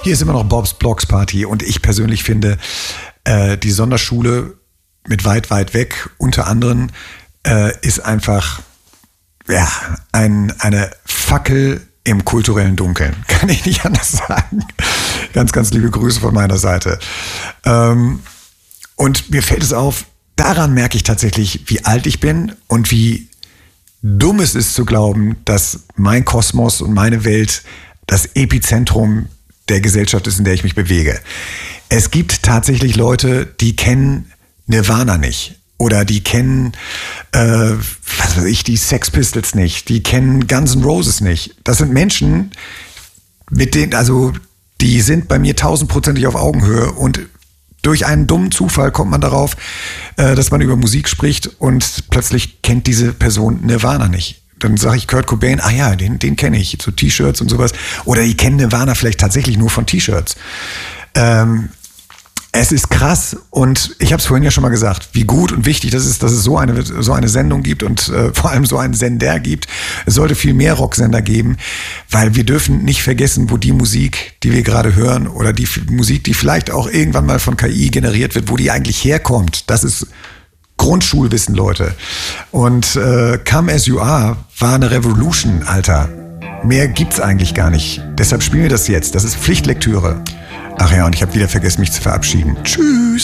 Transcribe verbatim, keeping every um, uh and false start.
Hier ist immer noch Bob's Blocks Party und ich persönlich finde, äh, die Sonderschule mit weit, weit weg unter anderem äh, ist einfach ja, ein, eine Fackel im kulturellen Dunkeln. Kann ich nicht anders sagen. Ganz, ganz liebe Grüße von meiner Seite. Ähm, und mir fällt es auf, daran merke ich tatsächlich, wie alt ich bin und wie dumm es ist zu glauben, dass mein Kosmos und meine Welt das Epizentrum der Gesellschaft ist, in der ich mich bewege. Es gibt tatsächlich Leute, die kennen Nirvana nicht. Oder die kennen, äh, was weiß ich, die Sex Pistols nicht. Die kennen Guns N' Roses nicht. Das sind Menschen, mit denen, also, die sind bei mir tausendprozentig auf Augenhöhe. Und durch einen dummen Zufall kommt man darauf, äh, dass man über Musik spricht und plötzlich kennt diese Person Nirvana nicht. Dann sage ich Kurt Cobain, ah ja, den, den kenne ich, so T-Shirts und sowas. Oder die kennen Nirvana vielleicht tatsächlich nur von T-Shirts. Ähm, es ist krass und ich habe es vorhin ja schon mal gesagt, wie gut und wichtig das ist, dass es so eine, so eine Sendung gibt und äh, vor allem so einen Sender gibt. Es sollte viel mehr Rocksender geben, weil wir dürfen nicht vergessen, wo die Musik, die wir gerade hören oder die F- Musik, die vielleicht auch irgendwann mal von K I generiert wird, wo die eigentlich herkommt. Das ist Grundschulwissen, Leute. Und äh, Come As You Are war eine Revolution, Alter. Mehr gibt's eigentlich gar nicht. Deshalb spielen wir das jetzt. Das ist Pflichtlektüre. Ach ja, und ich habe wieder vergessen, mich zu verabschieden. Tschüss.